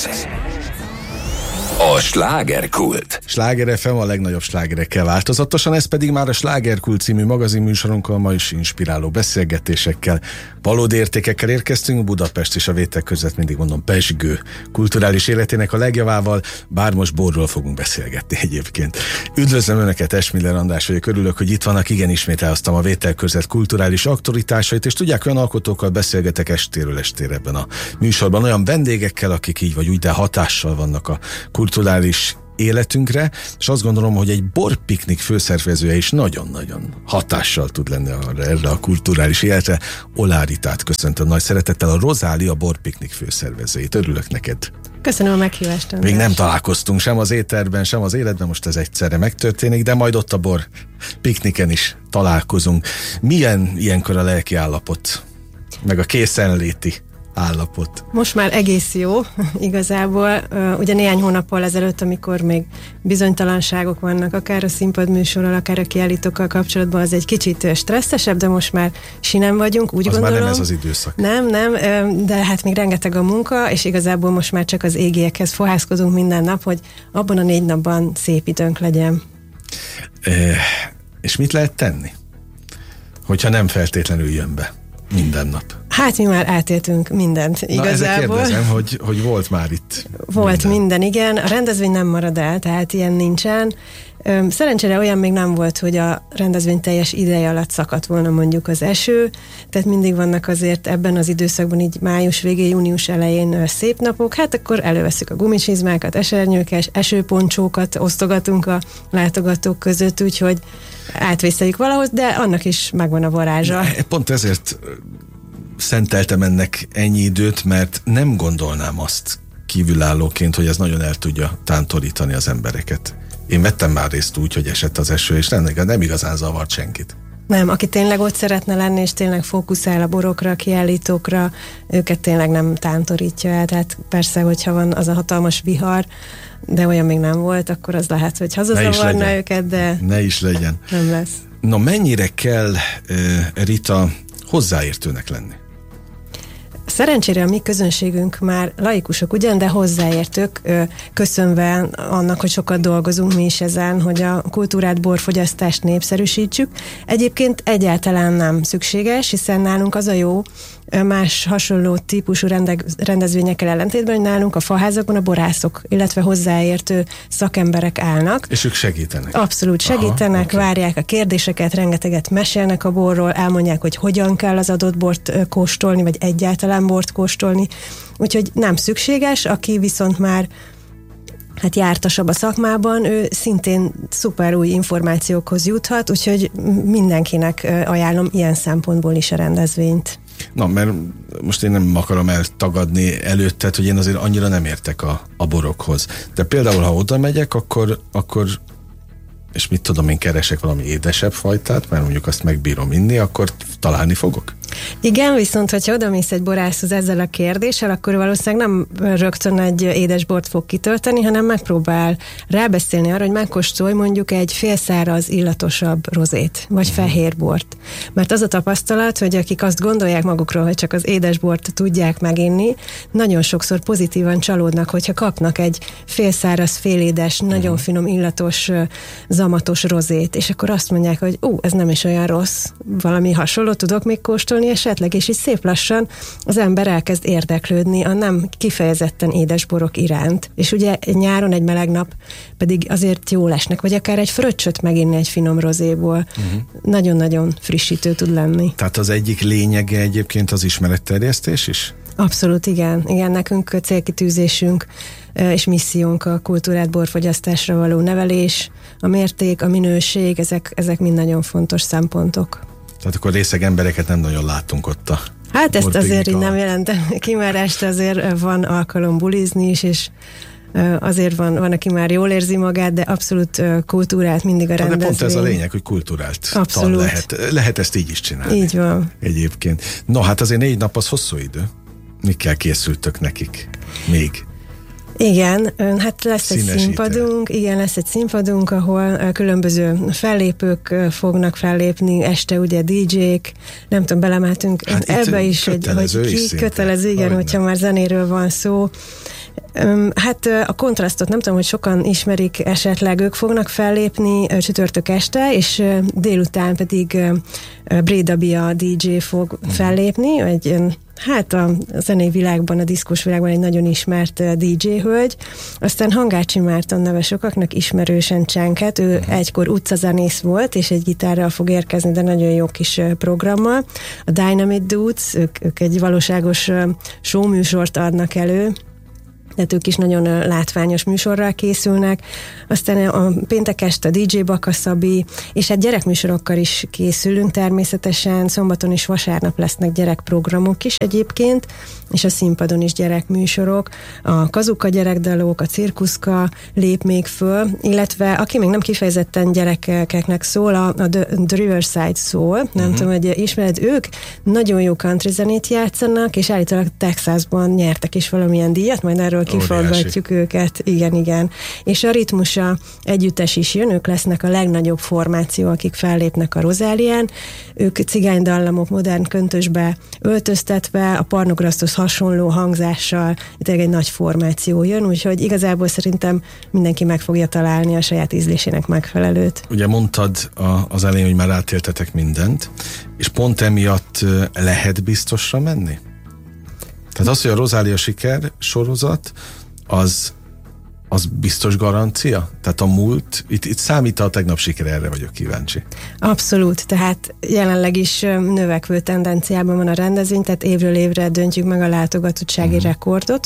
A slágerkult. Sláger FM a legnagyobb slágerekkel változatosan, ez pedig már a Slágerkult című magazinműsorunkkal, ma is inspiráló beszélgetésekkel, valódi értékekkel érkeztünk. Budapest és a Vétek között, mindig mondom, pezsgő kulturális életének a legjavával, bár most borról fogunk beszélgetni egyébként. Üdvözlöm Önöket, Esmiller András vagyok, örülök, hogy itt vannak. Igen, ismét elhoztam a Vétek között kulturális aktualitásait, és tudják, olyan alkotókkal beszélgetek estéről estére ebben a műsorban, olyan vendégekkel, akik így vagy úgy, de hatással vannak a kulturális életünkre, és azt gondolom, hogy egy borpiknik főszervezője is nagyon-nagyon hatással tud lenni erre a kulturális életre. Oláritát köszöntöm nagy szeretettel, a Rozália borpiknik főszervezőjét. Örülök neked. Köszönöm a meghívást. Még nem találkoztunk sem az éterben, sem az életben, most ez egyszerre megtörténik, de majd ott a bor pikniken is találkozunk. Milyen ilyenkor a lelki állapot, meg a készenléti állapot? Most már egész jó, igazából. Ugye néhány hónappal ezelőtt, amikor még bizonytalanságok vannak, akár a színpadműsorral, akár a kiállítókkal kapcsolatban, az egy kicsit stresszesebb, de most már sinem vagyunk, úgy az gondolom. Már nem ez az időszak. Nem, de hát még rengeteg a munka, és igazából most már csak az égiekhez fohászkodunk minden nap, hogy abban a 4 napban szép időnk legyen. És mit lehet tenni, hogyha nem feltétlenül jön be minden nap? Hát mi már átéltünk mindent igazából. Na, ezzel kérdezem, hogy volt már itt Volt minden, igen. A rendezvény nem marad el, tehát ilyen nincsen. Szerencsére olyan még nem volt, hogy a rendezvény teljes ideje alatt szakadt volna mondjuk az eső, tehát mindig vannak azért ebben az időszakban, így május végén, június elején szép napok, hát akkor előveszük a gumicsizmákat, esernyőket, esőponcsókat osztogatunk a látogatók között, úgyhogy átvészeljük valahoz, de annak is megvan a varázsa. Pont ezért szenteltem ennek ennyi időt, mert nem gondolnám azt kívülállóként, hogy ez nagyon el tudja tántorítani az embereket. Én vettem már részt úgy, hogy esett az eső, és nem igazán zavart senkit. Nem, aki tényleg ott szeretne lenni, és tényleg fókuszál a borokra, a kiállítókra, őket tényleg nem tántorítja el. Tehát persze, hogyha van az a hatalmas vihar, de olyan még nem volt, akkor az lehet, hogy hazazavarna őket, de ne is legyen. Nem lesz. Na, mennyire kell, Rita, hozzáértőnek lenni? Szerencsére a mi közönségünk már laikusok ugyan, de hozzáértők, köszönve annak, hogy sokat dolgozunk mi is ezen, hogy a kultúrát, borfogyasztást népszerűsítsük. Egyébként egyáltalán nem szükséges, hiszen nálunk az a jó, más hasonló típusú rendezvényekkel ellentétben, hogy nálunk a faházakon a borászok, illetve hozzáértő szakemberek állnak. És ők segítenek? Abszolút segítenek, várják a kérdéseket, rengeteget mesélnek a borról, elmondják, hogy hogyan kell az adott bort kóstolni, vagy egyáltalán bort kóstolni. Úgyhogy nem szükséges, aki viszont már jártasabb a szakmában, ő szintén szuper új információkhoz juthat, úgyhogy mindenkinek ajánlom ilyen szempontból is a rendezvényt. Na, mert most én nem akarom eltagadni előtted, hogy én azért annyira nem értek a borokhoz. De például, ha oda megyek, akkor és mit tudom, én keresek valami édesebb fajtát, mert mondjuk azt megbírom inni, akkor találni fogok? Igen, viszont hogyha odamész egy borászhoz ezzel a kérdéssel, akkor valószínűleg nem rögtön egy édesbort fog kitölteni, hanem megpróbál rábeszélni arra, hogy megkóstolj mondjuk egy félszáraz, illatosabb rozét, vagy fehérbort. Mert az a tapasztalat, hogy akik azt gondolják magukról, hogy csak az édesbort tudják meginni, nagyon sokszor pozitívan csalódnak, hogyha kapnak egy félszáraz, félédes, nagyon finom, illatos, zamatos rozét, és akkor azt mondják, hogy ez nem is olyan rossz, valami hasonló tudok még kóstolni esetleg, és így szép lassan az ember elkezd érdeklődni a nem kifejezetten édes borok iránt. És ugye nyáron egy meleg nap pedig azért jól esnek, vagy akár egy fröccsöt meginni egy finom rozéból. Nagyon-nagyon frissítő tud lenni. Tehát az egyik lényege egyébként az ismeretterjesztés is? Abszolút, igen. Igen, nekünk célkitűzésünk és missziónk a kultúrát, borfogyasztásra való nevelés, a mérték, a minőség, ezek mind nagyon fontos szempontok. Tehát akkor részeg embereket nem nagyon látunk ott a Hát ezt azért így nem jelentem ki, mert este azért van alkalom bulizni is, és azért van, aki már jól érzi magát, de abszolút kultúrát mindig a rendezvény. De pont ez a lényeg, hogy kultúrált lehet ezt így is csinálni. Így van. Egyébként. No, hát azért 4 nap az hosszú idő. Mikkel készültök nekik még? Igen, hát lesz egy színpadunk, ahol különböző fellépők fognak fellépni, este ugye DJ-k, nem tudom, belemeltünk ebbe is, hogy kötelező, igen, hogyha már zenéről van szó. Hát a Kontrasztot nem tudom, hogy sokan ismerik esetleg, ők fognak fellépni csütörtök este, és délután pedig Breda Bia DJ fog fellépni, egy hát a zenei világban, a diszkós világban egy nagyon ismert DJ hölgy. Aztán Hangácsi Márton neve sokaknak ismerősen csenghet, ő egykor utcazenész volt, és egy gitárral fog érkezni, de nagyon jó kis programmal. A Dynamite Dudes, ők egy valóságos showműsort adnak elő, tehát ők is nagyon látványos műsorral készülnek. Aztán a péntek este a DJ Bakaszabi, és hát gyerekműsorokkal is készülünk természetesen, szombaton és vasárnap lesznek gyerekprogramok is egyébként, és a színpadon is gyerekműsorok. A Kazuka gyerekdalók, a Cirkuszka lép még föl, illetve aki még nem kifejezetten gyerekeknek szól, a The Riverside Soul, nem tudom, hogy ismered, ők nagyon jó country zenét játszanak, és állítólag Texasban nyertek is valamilyen díjat, majd erről kiforgatjuk őket. Igen. És a Ritmusa együttes is jön, ők lesznek a legnagyobb formáció, akik fellépnek a Rozálián. Ők cigánydallamok modern köntösbe öltöztetve, a Parnograszthoz hasonló hangzással, itt egy nagy formáció jön, úgyhogy igazából szerintem mindenki meg fogja találni a saját ízlésének megfelelőt. Ugye mondtad az elején, hogy már átéltetek mindent, és pont emiatt lehet biztosra menni? Tehát az, hogy a Rozália siker sorozat, az biztos garancia? Tehát a múlt, itt számít a tegnap sikere, erre vagyok kíváncsi. Abszolút, tehát jelenleg is növekvő tendenciában van a rendezvény, tehát évről évre döntjük meg a látogatottsági rekordot.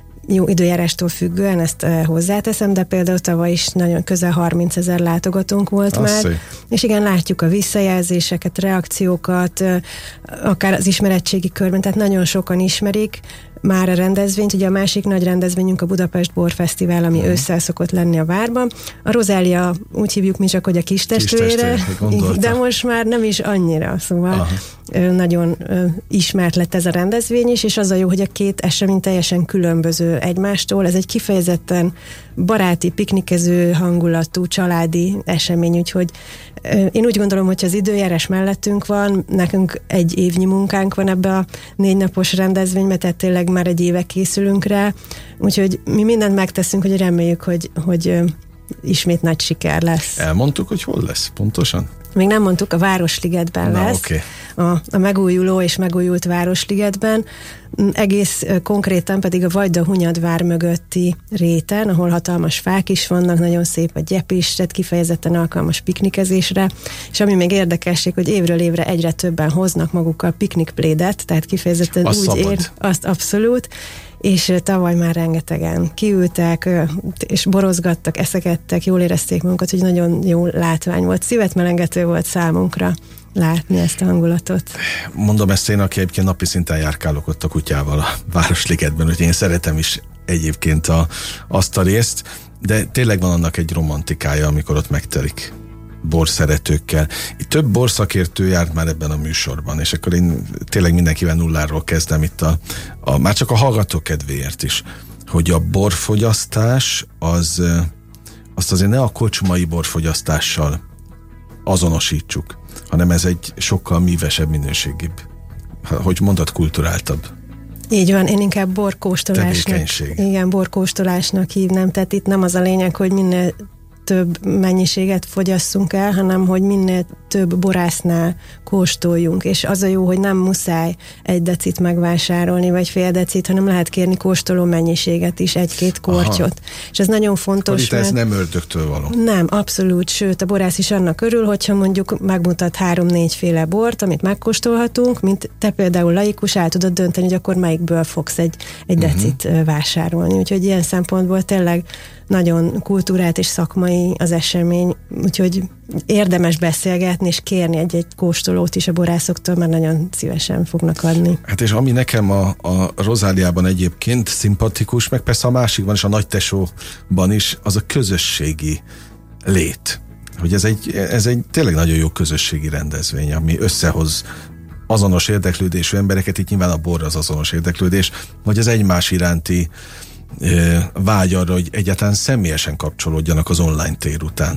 Jó időjárástól függően ezt hozzáteszem, de például tavaly is nagyon közel 30 000 látogatónk volt már. Szép. És igen, látjuk a visszajelzéseket, reakciókat, akár az ismeretségi körben, tehát nagyon sokan ismerik már a rendezvényt. Ugye a másik nagy rendezvényünk a Budapest Borfesztivál, ami ősszel szokott lenni a várban. A Rozália, úgy hívjuk mi csak, hogy a kistestvére, de most már nem is annyira, szóval nagyon ismert lett ez a rendezvény is, és az a jó, hogy a két esemény teljesen különböző egymástól. Ez egy kifejezetten baráti, piknikező hangulatú, családi esemény, úgyhogy én úgy gondolom, hogy az időjárás mellettünk van, nekünk egy évnyi munkánk van ebbe a 4 napos rendezvénybe, tehát tényleg már egy éve készülünk rá, úgyhogy mi mindent megteszünk, hogy reméljük, hogy ismét nagy siker lesz. Elmondtuk, hogy hol lesz pontosan? Még nem mondtuk, a Városligetben lesz. Okay. A megújuló és megújult Városligetben, egész konkrétan pedig a Vajda-Hunyadvár mögötti réten, ahol hatalmas fák is vannak, nagyon szép a gyep is, tehát kifejezetten alkalmas piknikezésre, és ami még érdekesség, hogy évről évre egyre többen hoznak magukkal piknikplédet, tehát kifejezetten azt abszolút, és tavaly már rengetegen kiültek, és borozgattak, eszegettek, jól érezték magukat, hogy nagyon jó látvány volt. Szívetmelengető volt számunkra látni ezt a hangulatot. Mondom ezt én, aki egyébként napi szinten járkálok ott a kutyával a Városligetben, hogy én szeretem is egyébként azt a részt, de tényleg van annak egy romantikája, amikor ott megtelik borszeretőkkel. Itt több borszakértő járt már ebben a műsorban, és akkor én tényleg mindenkivel nulláról kezdem itt már csak a hallgató kedvéért is, hogy a borfogyasztás azt azért ne a kocsmai borfogyasztással azonosítsuk, hanem ez egy sokkal mívesebb, minőségibb, hogy mondod, kulturáltabb. Így van, én inkább borkóstolásnak hívnám, tehát itt nem az a lényeg, hogy minél több mennyiséget fogyasszunk el, hanem hogy minél több borásznál kóstoljunk, és az a jó, hogy nem muszáj 1 decit megvásárolni, vagy fél decit, hanem lehet kérni kóstoló mennyiséget is, 1-2 kortyot. És ez nagyon fontos. Itt ez nem ördögtől való. Nem, abszolút, sőt, a borász is annak örül, hogyha mondjuk megmutat 3-4 féle bort, amit megkóstolhatunk, mint te például laikus el tudod dönteni, hogy akkor melyikből fogsz egy decit vásárolni. Úgyhogy ilyen szempontból tényleg nagyon kultúrált és szakmai az esemény, úgyhogy érdemes beszélgetni és kérni egy kóstolót is a borászoktól, mert nagyon szívesen fognak adni. Hát és ami nekem a Rozáliában egyébként szimpatikus, meg persze a másikban is, a Nagytesóban is, az a közösségi lét. Hogy ez egy tényleg nagyon jó közösségi rendezvény, ami összehoz azonos érdeklődésű embereket, itt nyilván a bor az azonos érdeklődés, vagy az egymás iránti vágy arra, hogy egyáltalán személyesen kapcsolódjanak az online tér után.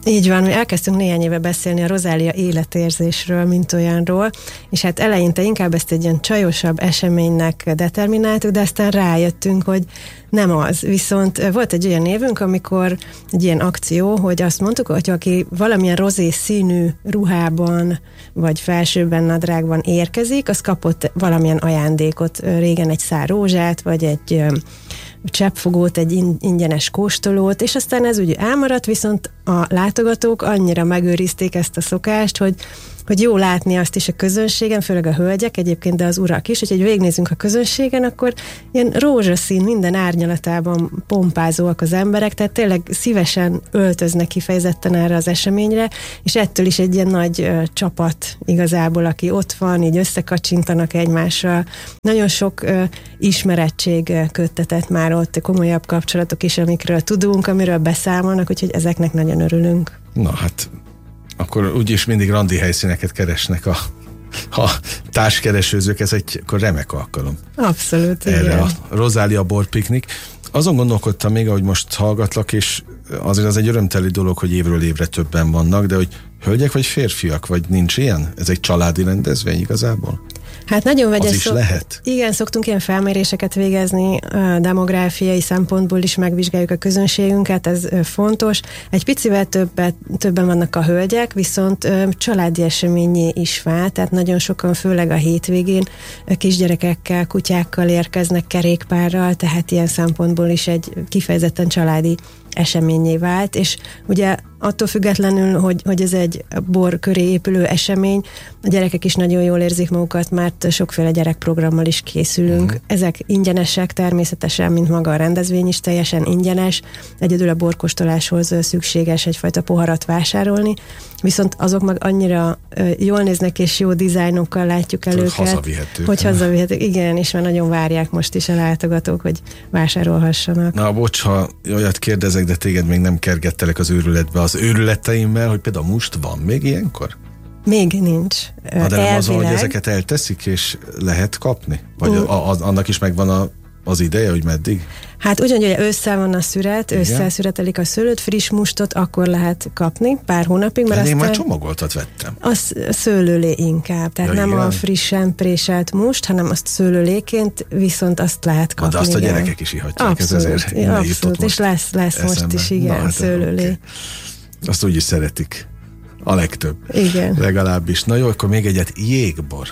Így van, mi elkezdtünk néhány éve beszélni a Rozália életérzésről, mint olyanról, és hát eleinte inkább ezt egy ilyen csajosabb eseménynek determináltuk, de aztán rájöttünk, hogy nem az. Viszont volt egy olyan évünk, amikor egy ilyen akció, hogy azt mondtuk, hogy aki valamilyen rozé színű ruhában, vagy felsőben nadrágban érkezik, az kapott valamilyen ajándékot, régen egy szár rózsát, vagy egy cseppfogót, egy ingyenes kóstolót, és aztán ez úgy elmaradt, viszont a látogatók annyira megőrizték ezt a szokást, hogy jó látni azt is a közönségen, főleg a hölgyek egyébként, de az urak is, hogy végignézünk a közönségen, akkor ilyen rózsaszín, minden árnyalatában pompázóak az emberek, tehát tényleg szívesen öltöznek kifejezetten erre az eseményre, és ettől is egy ilyen nagy csapat igazából, aki ott van, így összekacsintanak egymással. Nagyon sok ismerettség köttetett már ott, komolyabb kapcsolatok is, amikről tudunk, amiről beszámolnak, úgyhogy ezeknek nagyon örülünk. Na hát, akkor úgyis mindig randi helyszíneket keresnek a társkeresőzők, ez akkor remek alkalom. Abszolút, erre igen. A Rozália borpiknik. Azon gondolkodtam még, ahogy most hallgatlak, és azért az egy örömteli dolog, hogy évről évre többen vannak, de hogy hölgyek vagy férfiak, vagy nincs ilyen? Ez egy családi rendezvény igazából? Hát nagyon vegyes. Az is lehet? Igen, szoktunk ilyen felméréseket végezni, demográfiai szempontból is megvizsgáljuk a közönségünket, ez fontos. Egy picivel többen vannak a hölgyek, viszont családi eseményé is vált, tehát nagyon sokan, főleg a hétvégén kisgyerekekkel, kutyákkal érkeznek, kerékpárral, tehát ilyen szempontból is egy kifejezetten családi eseményé vált, és ugye attól függetlenül, hogy ez egy bor köré épülő esemény, a gyerekek is nagyon jól érzik magukat, mert sokféle gyerekprogrammal is készülünk. Ezek ingyenesek természetesen, mint maga a rendezvény is teljesen ingyenes, egyedül a borkóstoláshoz szükséges egyfajta poharat vásárolni, viszont azok meg annyira jól néznek, és jó dizájnokkal látjuk el őket, hogy hazavihetők. Igen, és már nagyon várják most is a látogatók, hogy vásárolhassanak. Na, bocs, ha olyat kérdezek, de téged még nem kergettelek az őrületbe az őrületeimmel, hogy például most van még ilyenkor? Még nincs. De nem azon, hogy ezeket elteszik, és lehet kapni? Vagy annak is megvan az ideje, hogy meddig? Hát ugyanúgy, hogy ősszel van a szüret, ősszel szüretelik a szőlőt, friss mustot akkor lehet kapni pár hónapig. Mert én már csomagoltat vettem. Az szőlőlé inkább, tehát nem igen. A frissen préselt must, hanem azt szőlőléként, viszont azt lehet kapni. De azt a gyerekek is ihatják. Abszolút, ez ezért abszolút, és lesz most is, igen, hát, szőlőlé. Okay. Azt úgy is szeretik. A legtöbb. Igen. Legalábbis. Na jó, akkor még egyet, jégbor.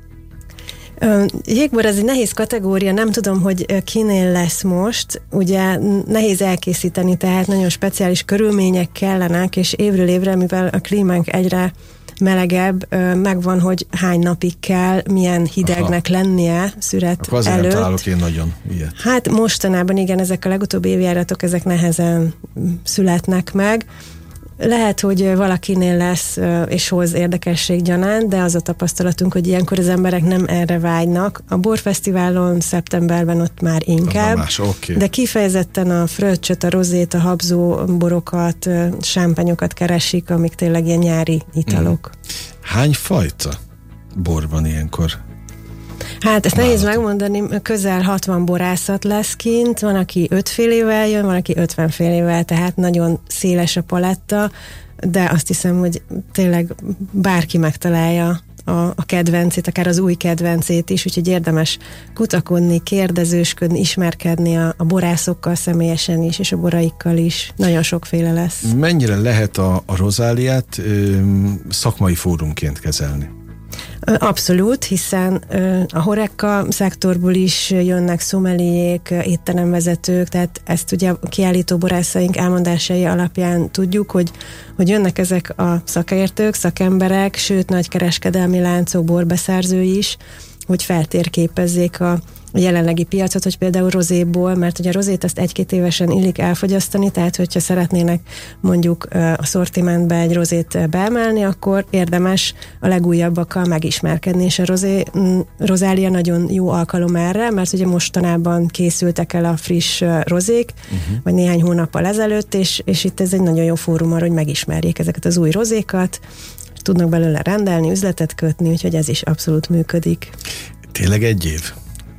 Jégbor az egy nehéz kategória, nem tudom, hogy kinél lesz most. Ugye nehéz elkészíteni, tehát nagyon speciális körülmények kellenek, és évről évre, mivel a klímánk egyre melegebb, megvan, hogy hány napig kell, milyen hidegnek lennie szüret akkor azért előtt. Nem találok én nagyon ilyet. Hát mostanában igen, ezek a legutóbbi évjáratok, ezek nehezen születnek meg. Lehet, hogy valakinél lesz és hoz érdekesség gyanánt, de az a tapasztalatunk, hogy ilyenkor az emberek nem erre vágynak. A borfesztiválon szeptemberben ott már inkább, más, okay. De kifejezetten a fröccsöt, a rozét, a habzó borokat, sámpányokat keresik, amik tényleg ilyen nyári italok. Hány fajta bor van ilyenkor? Hát ezt nehéz megmondani, közel 60 borászat lesz kint, van, aki 5 félével jön, van, aki 50 félével, tehát nagyon széles a paletta, de azt hiszem, hogy tényleg bárki megtalálja a kedvencét, akár az új kedvencét is, úgyhogy érdemes kutakodni, kérdezősködni, ismerkedni a borászokkal személyesen is, és a boraikkal is. Nagyon sokféle lesz. Mennyire lehet a Rozáliát szakmai fórumként kezelni? Abszolút, hiszen a HoReCa szektorból is jönnek szomeliék, étteremvezetők, tehát ezt ugye a kiállító borászaink elmondásai alapján tudjuk, hogy jönnek ezek a szakértők, szakemberek, sőt nagy kereskedelmi láncok, borbeszerzői is, hogy feltérképezzék a jelenlegi piacot, hogy például rozéból, mert ugye a rozét azt 1-2 évesen illik elfogyasztani, tehát hogyha szeretnének mondjuk a szortimentbe egy rozét beemelni, akkor érdemes a legújabbakkal megismerkedni, és a Rozália nagyon jó alkalom erre, mert ugye mostanában készültek el a friss rozék, vagy néhány hónappal ezelőtt, és itt ez egy nagyon jó fórum arra, hogy megismerjék ezeket az új rozékat, tudnak belőle rendelni, üzletet kötni, úgyhogy ez is abszolút működik. Tényleg egy év?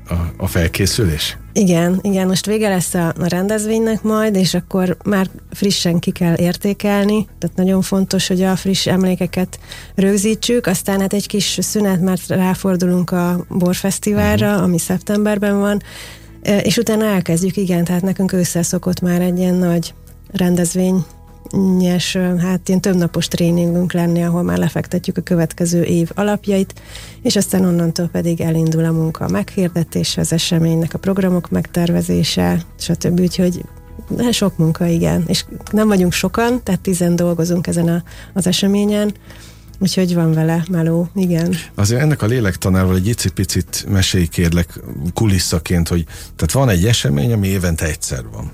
a felkészülés? Igen, most vége lesz a rendezvénynek majd, és akkor már frissen ki kell értékelni, tehát nagyon fontos, hogy a friss emlékeket rögzítsük, aztán hát egy kis szünet, mert ráfordulunk a Borfesztiválra, ami szeptemberben van, és utána elkezdjük, igen, tehát nekünk ősszel szokott már egy ilyen nagy rendezvényes, hát ilyen többnapos tréningünk lenni, ahol már lefektetjük a következő év alapjait, és aztán onnantól pedig elindul a munka, a meghirdetése, az eseménynek a programok megtervezése, stb. Úgyhogy sok munka, igen. És nem vagyunk sokan, tehát 10 dolgozunk ezen az eseményen, úgyhogy van vele meló, igen. Azért ennek a lélektanárval egy icipicit mesélj kérlek kulisszaként, hogy tehát van egy esemény, ami évente egyszer van.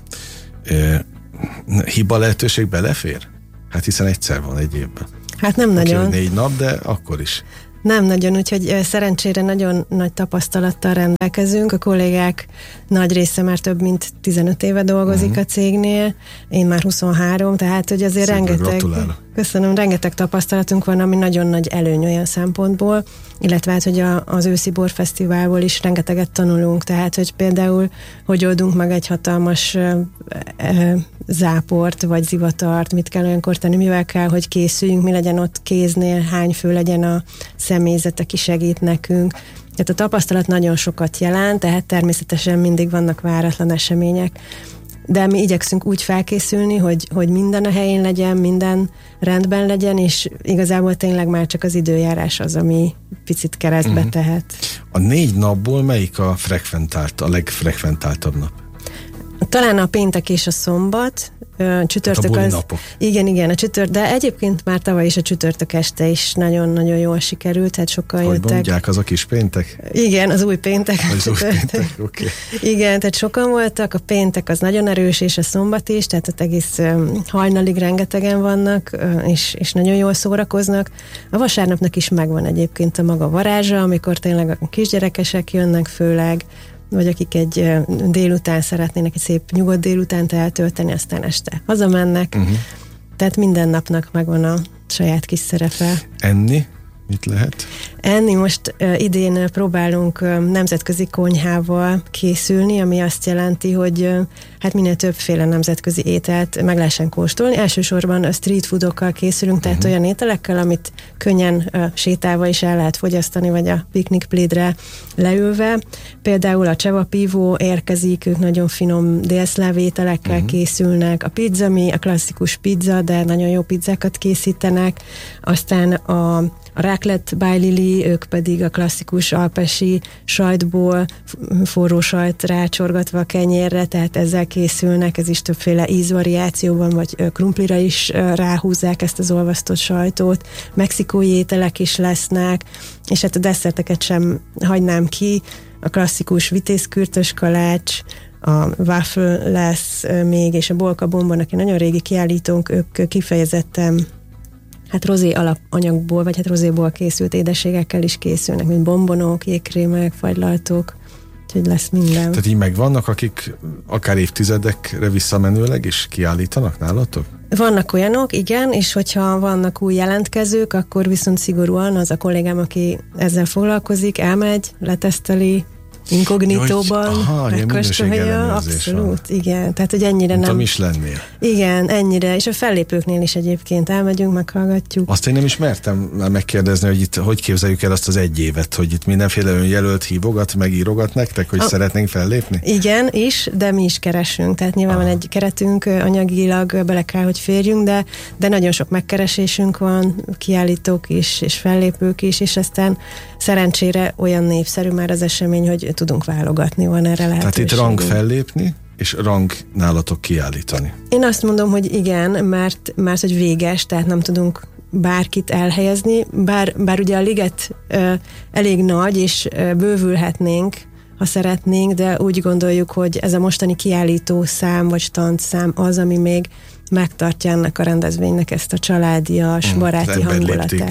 Hiba lehetőség belefér? Hát hiszen egyszer van egy évben. Hát nem nagyon. 4 nap, de akkor is. Nem nagyon, úgyhogy szerencsére nagyon nagy tapasztalattal rendelkezünk. A kollégák nagy része már több mint 15 éve dolgozik a cégnél, én már 23, tehát hogy azért rengeteg tapasztalatunk van, ami nagyon nagy előny olyan szempontból, illetve hát, hogy az őszi borfesztiválból is rengeteget tanulunk, tehát hogy például, hogy oldunk meg egy hatalmas záport, vagy zivatart, mit kell olyankor tenni, mivel kell, hogy készüljünk, mi legyen ott kéznél, hány fő legyen a személyzet, aki segít nekünk. Tehát a tapasztalat nagyon sokat jelent, tehát természetesen mindig vannak váratlan események, de mi igyekszünk úgy felkészülni, hogy minden a helyén legyen, minden rendben legyen, és igazából tényleg már csak az időjárás az, ami picit keresztbe tehet. A 4 napból melyik a legfrekventáltabb nap? Talán a péntek és a szombat, csütörtök a az... napok. Igen, a csütörtök, de egyébként már tavaly is a csütörtök este is nagyon-nagyon jól sikerült, tehát sokan jöttek. Hogy mondják, az a kis péntek? Igen, az új péntek. Az új péntek, oké. Igen, tehát sokan voltak, a péntek az nagyon erős, és a szombat is, tehát ott egész hajnalig rengetegen vannak, és nagyon jól szórakoznak. A vasárnapnak is megvan egyébként a maga varázsa, amikor tényleg a kisgyerekesek jönnek főleg, vagy akik egy délután szeretnének egy szép nyugodt délutánt eltölteni, aztán este hazamennek. Tehát minden napnak megvan a saját kis szerepe. Enni? Mit lehet? Enni most idén próbálunk nemzetközi konyhával készülni, ami azt jelenti, hogy hát minél többféle nemzetközi ételt meg lehessen kóstolni. Elsősorban street foodokkal készülünk, tehát olyan ételekkel, amit könnyen sétálva is el lehet fogyasztani, vagy a piknikplédre leülve. Például a csevapívó érkezik, ők nagyon finom délszláv ételekkel készülnek. A pizza, a klasszikus pizza, de nagyon jó pizzákat készítenek. Aztán a raclette by Lili, ők pedig a klasszikus alpesi sajtból forró sajt rácsorgatva a kenyérre, tehát ezzel készülnek, ez is többféle ízvariációban, vagy krumplira is ráhúzzák ezt az olvasztott sajtot. Mexikói ételek is lesznek, és hát a desszerteket sem hagynám ki, a klasszikus vitézkürtös kalács, a waffle lesz még, és a bolka bombon, aki nagyon régi kiállítónk, ők kifejezetten hát rozé alapanyagból, vagy hát rozéból készült édességekkel is készülnek, mint bombonok, jégkrémek, fagylaltok, úgyhogy lesz minden. Tehát így megvannak, akik akár évtizedekre visszamenőleg is kiállítanak nálatok? Vannak olyanok, igen, és hogyha vannak új jelentkezők, akkor viszont szigorúan az a kollégám, aki ezzel foglalkozik, elmegy, leteszteli, inkognitóban megkóstolja, abszolút, igen. Tehát, hogy ennyire nem... nem... is lennél. Igen, ennyire, és a fellépőknél is egyébként elmegyünk, meghallgatjuk. Azt én nem is mertem megkérdezni, hogy itt hogy képzeljük el azt az egy évet, hogy itt mindenféle önjelölt hívogat, megírogat nektek, hogy szeretnénk fellépni? Igen, is, de mi is keresünk, tehát nyilván van egy keretünk, anyagilag bele kell, hogy férjünk, de nagyon sok megkeresésünk van, kiállítók is, és fellépők is, és aztán szerencsére olyan népszerű már az esemény, hogy tudunk válogatni, van erre lehetőség. Tehát itt rang fellépni, és rang nálatok kiállítani. Én azt mondom, hogy igen, mert hogy véges, tehát nem tudunk bárkit elhelyezni, bár ugye a liget elég nagy, és bővülhetnénk, ha szeretnénk, de úgy gondoljuk, hogy ez a mostani kiállító szám, vagy standszám az, ami még megtartja ennek a rendezvénynek ezt a családias, baráti hangulatát.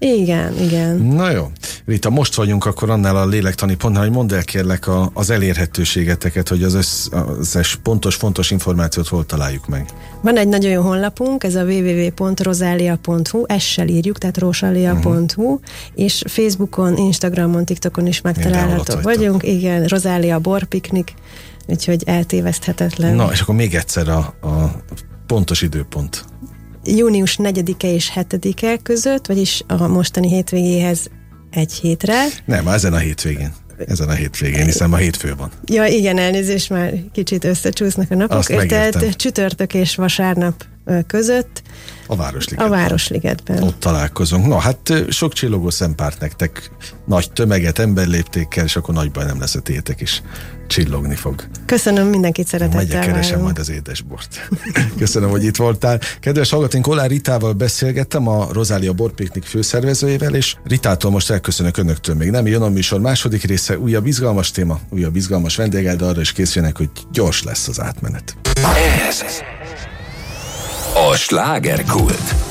Igen. Na jó. Rita, most vagyunk akkor annál a lélektani pontnál, hogy mondd el kérlek az elérhetőségeteket, hogy az összes pontos, fontos információt hol találjuk meg. Van egy nagyon jó honlapunk, ez a www.rosalia.hu, essel írjuk, tehát rosalia.hu, és Facebookon, Instagramon, TikTokon is megtalálhatók vagyunk. Igen, Rosalia borpiknik, úgyhogy eltéveszthetetlen. Na, és akkor még egyszer a pontos időpont. Június 4-e és 7-e között, vagyis a mostani hétvégéhez egy hétre. Nem, ezen a hétvégén, hiszen ma hétfő van. Ja, igen, elnézést, már kicsit összecsúsznak a napok. Tehát csütörtök és vasárnap között a Városligetben. Ott találkozunk. Na, hát sok csillogó szempárt nektek, nagy tömeget, emberléptékkel, és akkor nagy baj nem lesz a tétek is. Csillogni fog. Köszönöm, mindenkit szeretettel várom. Keresem majd az édesbort. Köszönöm, hogy itt voltál. Kedves hallgatóink, Kollár Ritával beszélgettem, a Rosalia borpiknik főszervezőjével, és Ritától most elköszönök önöktől. Még nem jön a műsor második része, újabb izgalmas téma, újabb izgalmas vendéggel, de arra is készüljenek, hogy gyors lesz az átmenet. Ez a Slágerkult.